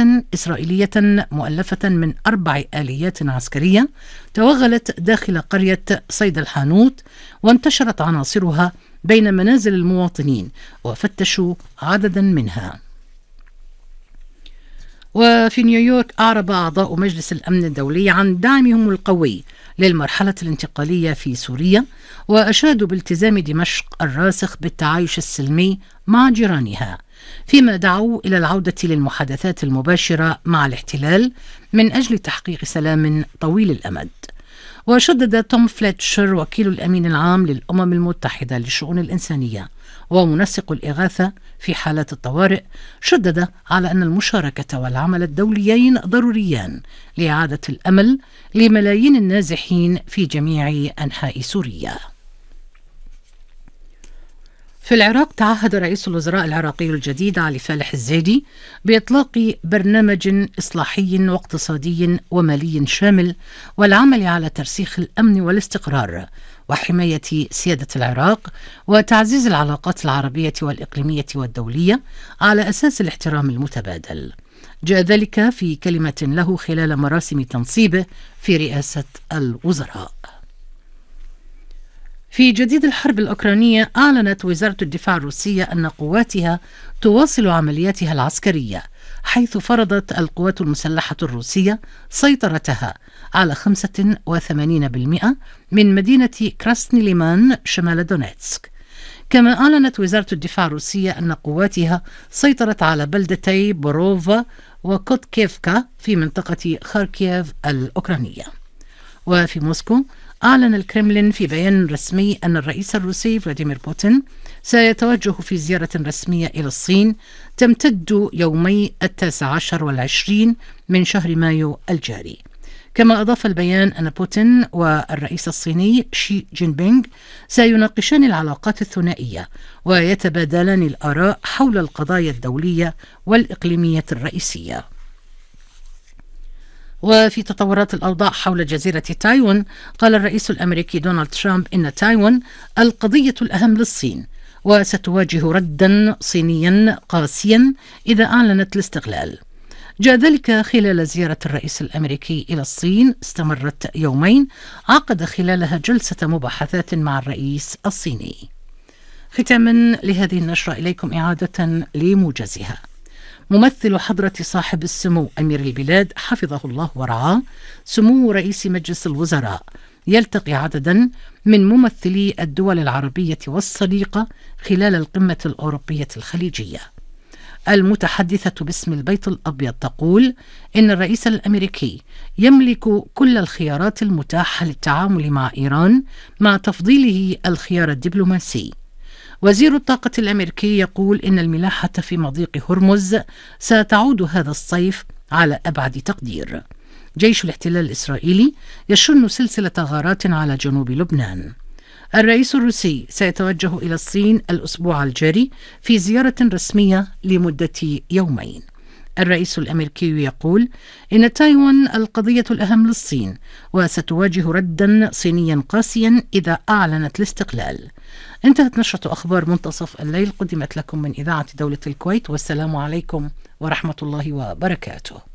إسرائيلية مؤلفة من 4 آليات عسكرية توغلت داخل قرية صيد الحانوت، وانتشرت عناصرها بين منازل المواطنين وفتشوا عددا منها. وفي نيويورك أعرب أعضاء مجلس الأمن الدولي عن دعمهم القوي للمرحلة الانتقالية في سوريا، وأشادوا بالتزام دمشق الراسخ بالتعايش السلمي مع جيرانها، فيما دعوا إلى العودة للمحادثات المباشرة مع الاحتلال من أجل تحقيق سلام طويل الأمد. وشدد توم فليتشر وكيل الأمين العام للأمم المتحدة للشؤون الإنسانية ومنسق الإغاثة في حالات الطوارئ، شدد على أن المشاركة والعمل الدوليين ضروريان لإعادة الأمل لملايين النازحين في جميع أنحاء سوريا. في العراق تعهد رئيس الوزراء العراقي الجديد علي فالح الزيدي بإطلاق برنامج إصلاحي واقتصادي ومالي شامل، والعمل على ترسيخ الأمن والاستقرار وحماية سيادة العراق، وتعزيز العلاقات العربية والإقليمية والدولية على أساس الاحترام المتبادل. جاء ذلك في كلمة له خلال مراسم تنصيبه في رئاسة الوزراء. في جديد الحرب الأوكرانية، أعلنت وزارة الدفاع الروسية أن قواتها تواصل عملياتها العسكرية، حيث فرضت القوات المسلحة الروسية سيطرتها على 85% من مدينة كراسني ليمان شمال دونيتسك. كما أعلنت وزارة الدفاع الروسية أن قواتها سيطرت على بلدتي بوروفا وكوتكيفكا في منطقة خاركييف الأوكرانية. وفي موسكو، أعلن الكرملين في بيان رسمي أن الرئيس الروسي فلاديمير بوتين سيتوجه في زيارة رسمية إلى الصين تمتد يومي 19 و20 من شهر مايو الجاري. كما أضاف البيان أن بوتين والرئيس الصيني شي جين بينغ سيناقشان العلاقات الثنائية ويتبادلان الآراء حول القضايا الدولية والإقليمية الرئيسية. وفي تطورات الأوضاع حول جزيرة تايوان، قال الرئيس الأمريكي دونالد ترامب إن تايوان القضية الأهم للصين، وستواجه ردا صينيا قاسيا إذا أعلنت الاستقلال. جاء ذلك خلال زيارة الرئيس الأمريكي إلى الصين استمرت يومين، عقد خلالها جلسة مباحثات مع الرئيس الصيني. ختاما لهذه النشرة إليكم إعادة لموجزها. ممثل حضرة صاحب السمو أمير البلاد حفظه الله ورعاه سمو رئيس مجلس الوزراء يلتقي عددا من ممثلي الدول العربية والصديقة خلال القمة الأوروبية الخليجية. المتحدثة باسم البيت الأبيض تقول إن الرئيس الأمريكي يملك كل الخيارات المتاحة للتعامل مع إيران، مع تفضيله الخيار الدبلوماسي. وزير الطاقة الأمريكي يقول إن الملاحة في مضيق هرمز ستعود هذا الصيف على أبعد تقدير. جيش الاحتلال الإسرائيلي يشن سلسلة غارات على جنوب لبنان. الرئيس الروسي سيتوجه إلى الصين الأسبوع الجاري في زيارة رسمية لمدة يومين. الرئيس الأمريكي يقول إن تايوان القضية الأهم للصين، وستواجه ردا صينيا قاسيا إذا أعلنت الاستقلال. انتهت نشرة أخبار منتصف الليل، قدمت لكم من إذاعة دولة الكويت، والسلام عليكم ورحمة الله وبركاته.